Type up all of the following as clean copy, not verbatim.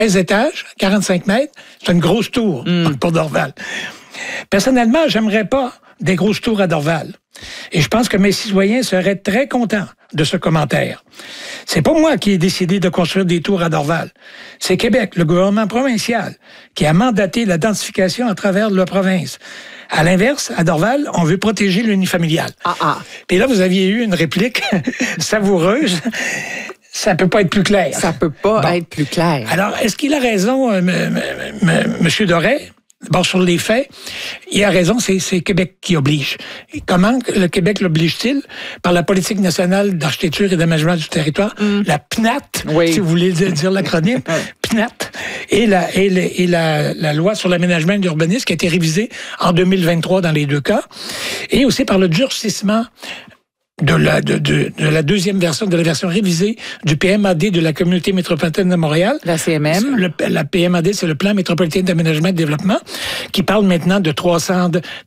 13 étages, 45 mètres, c'est une grosse tour pour Dorval. Personnellement, j'aimerais pas des grosses tours à Dorval. Et je pense que mes citoyens seraient très contents de ce commentaire. C'est pas moi qui ai décidé de construire des tours à Dorval. C'est Québec, le gouvernement provincial, qui a mandaté la densification à travers la province. À l'inverse, à Dorval, on veut protéger l'unifamilial. Puis là, vous aviez eu une réplique savoureuse. Ça peut pas être plus clair. Ça peut pas être plus clair. Alors, est-ce qu'il a raison, M. Doré? Bon, sur les faits, il a raison, c'est Québec qui oblige. Et comment le Québec l'oblige-t-il? Par la politique nationale d'architecture et d'aménagement du territoire, la PNAT, si vous voulez dire l'acronyme, PNAT, et la loi sur l'aménagement et l'urbanisme qui a été révisée en 2023 dans les deux cas, et aussi par le durcissement de la deuxième version, de la version révisée du PMAD de la Communauté métropolitaine de Montréal. La CMM. La PMAD, c'est le Plan métropolitain d'aménagement et de développement, qui parle maintenant de 300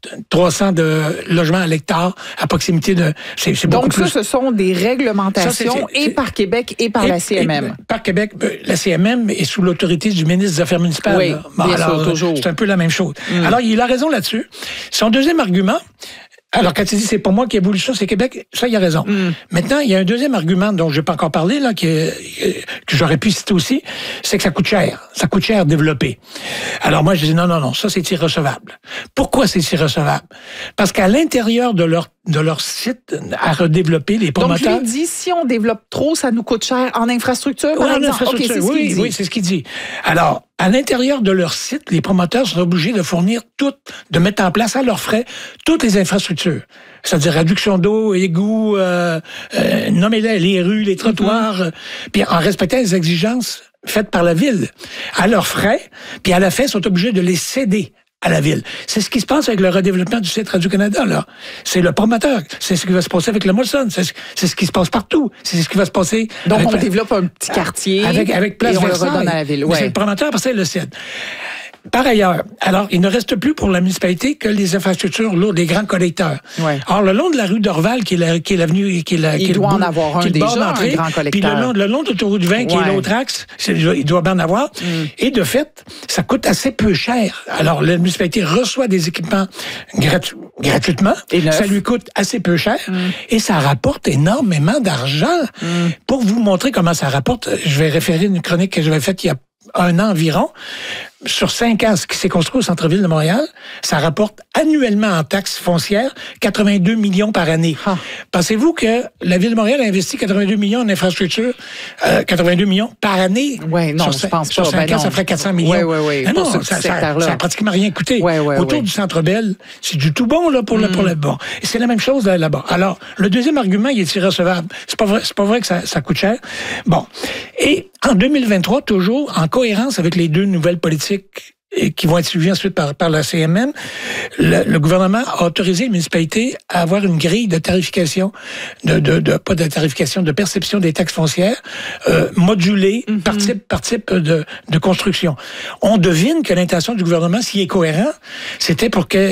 de logements à l'hectare à proximité de... C'est beaucoup Donc plus. ce sont des réglementations et par Québec et par la CMM. Par Québec, la CMM est sous l'autorité du ministre des Affaires municipales. Oui, bien sûr, toujours. C'est un peu la même chose. Alors, il a raison là-dessus. Son deuxième argument... Alors, quand il dit c'est pas moi qui ai voulu ça, c'est Québec, ça, il a raison. Maintenant, il y a un deuxième argument dont je n'ai pas encore parlé, là, que j'aurais pu citer aussi, c'est que ça coûte cher. Ça coûte cher à développer. Alors, moi, je dis non, ça, c'est irrecevable. Pourquoi c'est irrecevable? Parce qu'à l'intérieur de leur site à redévelopper, les promoteurs... Donc, lui dit, si on développe trop, ça nous coûte cher en infrastructure, par exemple. Infrastructure. Okay, c'est ce qu'il dit. Oui, c'est ce qu'il dit. Alors, à l'intérieur de leur site, les promoteurs sont obligés de fournir de mettre en place à leurs frais toutes les infrastructures. C'est-à-dire réduction d'eau, égouts, nommez-les, les rues, les trottoirs, puis en respectant les exigences faites par la ville, à leurs frais, puis à la fin, ils sont obligés de les céder à la ville. C'est ce qui se passe avec le redéveloppement du site Radio-Canada, là. C'est le promoteur. C'est ce qui va se passer avec le Molson. C'est ce qui se passe partout. C'est ce qui va se passer... Donc, on développe un petit quartier avec Place et on Versailles. le redonne à la ville. Ouais. C'est le promoteur, parce que c'est le cède. Par ailleurs, alors, il ne reste plus pour la municipalité que les infrastructures lourdes, les grands collecteurs. Ouais. Alors, le long de la rue d'Orval, qui est l'avenue... Il doit en avoir un déjà, un grand collecteur. Puis le long de l'autoroute du 20, qui est l'autre axe, il doit bien en avoir. Et de fait, ça coûte assez peu cher. Alors, la municipalité reçoit des équipements gratuitement. Ça lui coûte assez peu cher. Et ça rapporte énormément d'argent. Pour vous montrer comment ça rapporte, je vais référer une chronique que j'avais faite il y a un an environ. Sur 5 ans, ce qui s'est construit au centre-ville de Montréal, ça rapporte annuellement en taxes foncières 82 millions par année. Pensez-vous que la Ville de Montréal a investi 82 millions en infrastructure, 82 millions par année? Oui, non, je pense pas. Sur 5 ans, ça ferait 400 millions. Oui. Non, ça a pratiquement rien coûté. Autour du Centre Bell, c'est du tout bon là pour le bon. Et c'est la même chose là-bas. Alors, le deuxième argument, il est irrecevable. C'est pas vrai que ça coûte cher. Bon. Et en 2023, toujours en cohérence avec les deux nouvelles politiques qui vont être suivies ensuite par la CMM, le gouvernement a autorisé les municipalités à avoir une grille de tarification, pas de tarification, de perception des taxes foncières, modulée par type de construction. On devine que l'intention du gouvernement, s'il est cohérent, c'était pour que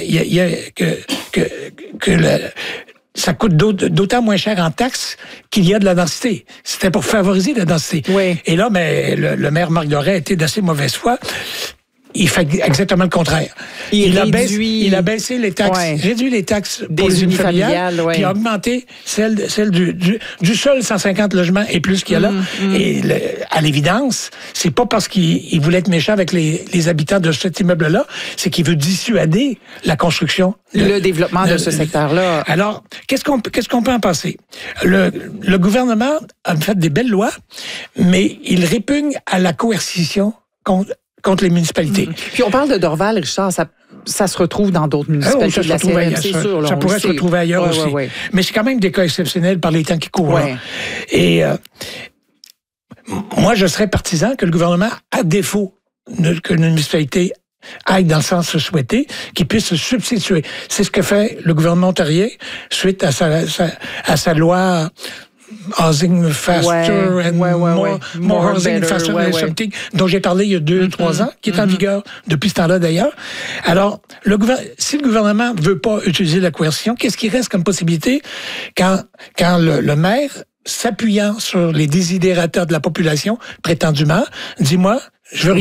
ça coûte d'autant moins cher en taxes qu'il y a de la densité. C'était pour favoriser la densité. Oui. Et là, mais le maire Marc Doré a été d'assez mauvaise foi. Il fait exactement le contraire. Il a baissé les taxes, réduit les taxes pour les unifamiliales, puis a augmenté celle du seul 150 logements et plus qu'il y a là. Et à l'évidence, c'est pas parce qu'il voulait être méchant avec les habitants de cet immeuble-là, c'est qu'il veut dissuader la construction. Le développement de ce secteur-là. Alors, qu'est-ce qu'on peut en penser? Le gouvernement a fait des belles lois, mais il répugne à la coercition contre les municipalités. Puis on parle de Dorval, Richard, ça se retrouve dans d'autres municipalités de la CMM, c'est sûr. Ça pourrait se retrouver ailleurs aussi. Mais c'est quand même des cas exceptionnels par les temps qui courent. Et moi, je serais partisan que le gouvernement, à défaut que une municipalité aille dans le sens souhaité, qu'il puisse se substituer. C'est ce que fait le gouvernement ontarien suite à sa loi... Housing Faster and more Housing Faster and something, dont j'ai parlé il y a 2-3 ans, qui est en vigueur depuis ce temps-là d'ailleurs. Alors, si le gouvernement ne veut pas utiliser la coercition, qu'est-ce qui reste comme possibilité quand le maire, s'appuyant sur les désidérateurs de la population, prétendument, dis-moi, Je veux